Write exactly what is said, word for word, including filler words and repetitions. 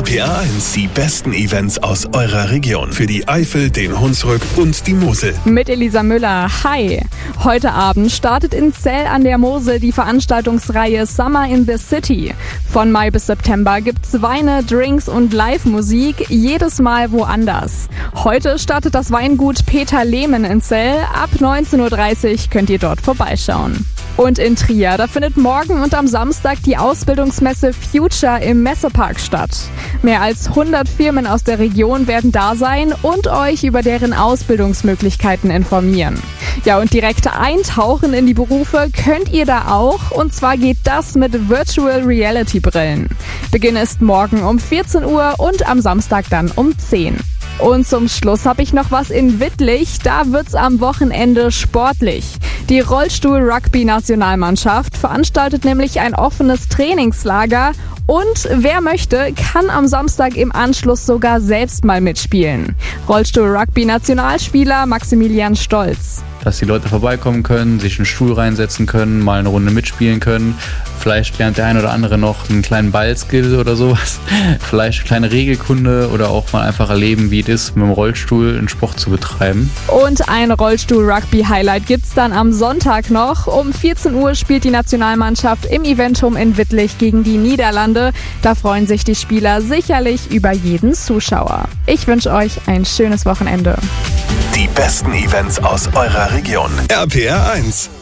P R eins, die besten Events aus eurer Region. Für die Eifel, den Hunsrück und die Mosel. Mit Elisa Müller. Hi! Heute Abend startet in Zell an der Mosel die Veranstaltungsreihe Summer in the City. Von Mai bis September gibt's Weine, Drinks und Live-Musik, jedes Mal woanders. Heute startet das Weingut Peter Lehmann in Zell. Ab neunzehn Uhr dreißig könnt ihr dort vorbeischauen. Und in Trier, da findet morgen und am Samstag die Ausbildungsmesse Future im Messepark statt. Mehr als hundert Firmen aus der Region werden da sein und euch über deren Ausbildungsmöglichkeiten informieren. Ja, und direkt eintauchen in die Berufe könnt ihr da auch, und zwar geht das mit Virtual Reality Brillen. Beginn ist morgen um vierzehn Uhr und am Samstag dann um zehn. Und zum Schluss habe ich noch was in Wittlich, da wird's am Wochenende sportlich. Die Rollstuhl-Rugby-Nationalmannschaft veranstaltet nämlich ein offenes Trainingslager und wer möchte, kann am Samstag im Anschluss sogar selbst mal mitspielen. Rollstuhl-Rugby-Nationalspieler Maximilian Stolz. Dass die Leute vorbeikommen können, sich einen Stuhl reinsetzen können, mal eine Runde mitspielen können. Vielleicht lernt der ein oder andere noch einen kleinen Ballskill oder sowas. Vielleicht eine kleine Regelkunde oder auch mal einfach erleben, wie es ist, mit dem Rollstuhl einen Sport zu betreiben. Und ein Rollstuhl-Rugby-Highlight gibt's dann am Sonntag noch. Um vierzehn Uhr spielt die Nationalmannschaft im Eventum in Wittlich gegen die Niederlande. Da freuen sich die Spieler sicherlich über jeden Zuschauer. Ich wünsche euch ein schönes Wochenende. Die besten Events aus eurer Region. R P R eins.